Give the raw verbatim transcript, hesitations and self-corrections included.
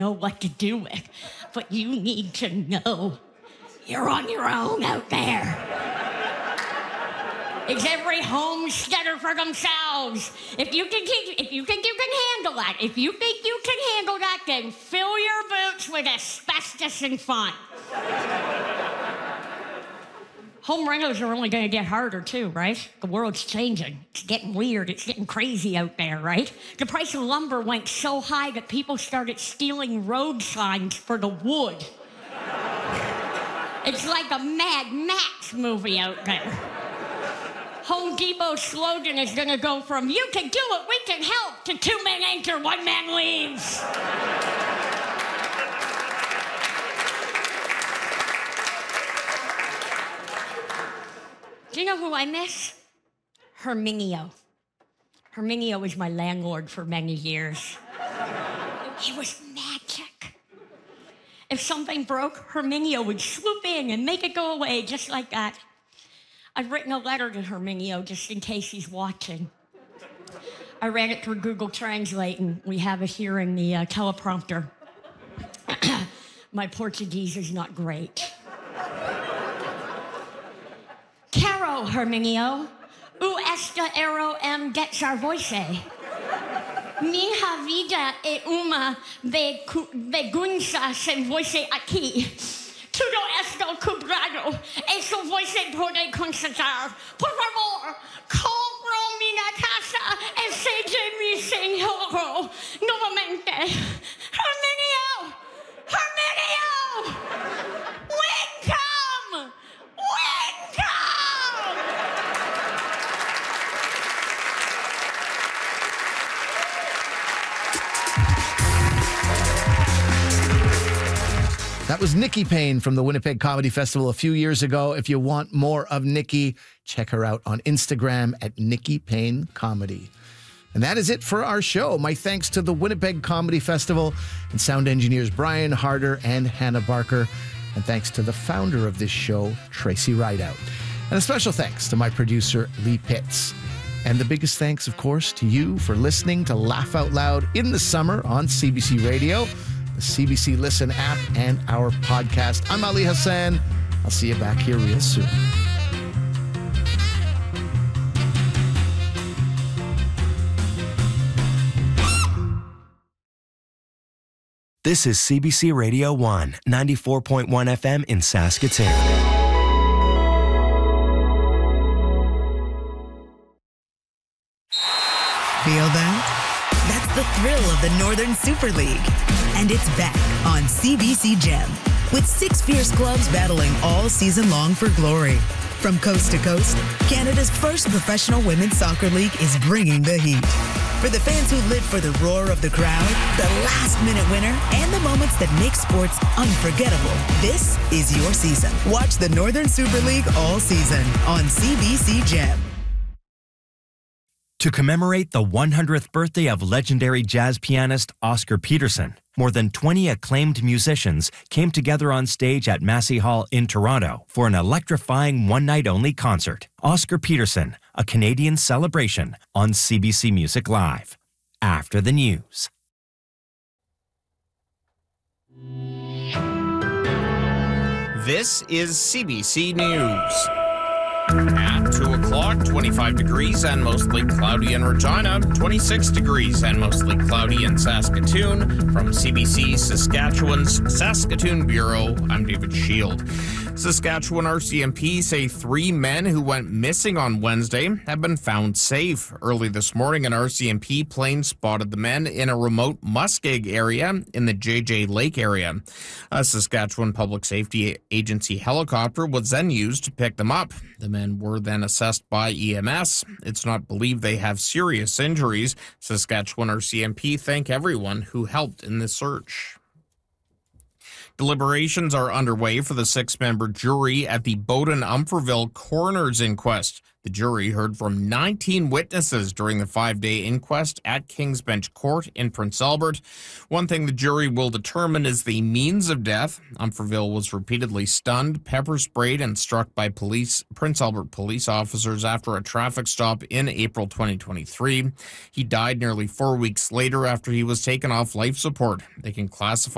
know what to do with, but you need to know you're on your own out there. It's every homesteader for themselves. If you think you, if you think you can handle that, if you think you can handle that, then fill your boots with asbestos and fun. Home rentals are only going to get harder too, right? The world's changing. It's getting weird. It's getting crazy out there, right? The price of lumber went so high that people started stealing road signs for the wood. It's like a Mad Max movie out there. Home Depot's slogan is going to go from "you can do it, we can help" to "two men enter, one man leaves." Do you know who I miss? Herminio. Herminio was my landlord for many years. He was magic. If something broke, Herminio would swoop in and make it go away just like that. I've written a letter to Herminio just in case he's watching. I ran it through Google Translate, and we have it here in the uh, teleprompter. My Portuguese is not great. Caro, Herminio, u esta ero em desarvoise. Minha vida é uma bagunça sem você aqui. Tudo esto quebrado, eso você pode constatar. Por favor, compro minha casa e seja mi senhor novamente. Herminio! Herminio! Wincome! Wincome! That was Nikki Payne from the Winnipeg Comedy Festival a few years ago. If you want more of Nikki, check her out on Instagram at Nikki Payne Comedy. And that is it for our show. My thanks to the Winnipeg Comedy Festival and sound engineers Brian Harder and Hannah Barker. And thanks to the founder of this show, Tracy Rideout. And a special thanks to my producer, Lee Pitts. And the biggest thanks, of course, to you for listening to Laugh Out Loud in the summer on C B C Radio, the C B C Listen app, and our podcast. I'm Ali Hassan. I'll see you back here real soon. This is C B C Radio one, ninety-four point one F M in Saskatoon. Feel that? That's the thrill of the Northern Super League. And it's back on C B C Gem, with six fierce clubs battling all season long for glory. From coast to coast, Canada's first professional women's soccer league is bringing the heat. For the fans who live for the roar of the crowd, the last-minute winner, and the moments that make sports unforgettable, this is your season. Watch the Northern Super League all season on C B C Gem. To commemorate the one hundredth birthday of legendary jazz pianist Oscar Peterson, more than twenty acclaimed musicians came together on stage at Massey Hall in Toronto for an electrifying one-night-only concert. Oscar Peterson, a Canadian celebration on C B C Music Live. After the news. This is C B C News. At two o'clock, twenty-five degrees and mostly cloudy in Regina, twenty-six degrees and mostly cloudy in Saskatoon. From C B C Saskatchewan's Saskatoon Bureau, I'm David Shield. Saskatchewan R C M P say three men who went missing on Wednesday have been found safe. Early this morning, an R C M P plane spotted the men in a remote muskeg area in the J J Lake area. A Saskatchewan Public Safety Agency helicopter was then used to pick them up. The men were then assessed by E M S. It's not believed they have serious injuries. Saskatchewan R C M P thank everyone who helped in the search. Deliberations are underway for the six-member jury at the Bowden-Umferville coroner's inquest. The jury heard from nineteen witnesses during the five-day inquest at King's Bench Court in Prince Albert. One thing the jury will determine is the means of death. Umferville was repeatedly stunned, pepper sprayed, and struck by police, Prince Albert police officers after a traffic stop in April twenty twenty-three. He died nearly four weeks later after he was taken off life support. They can classify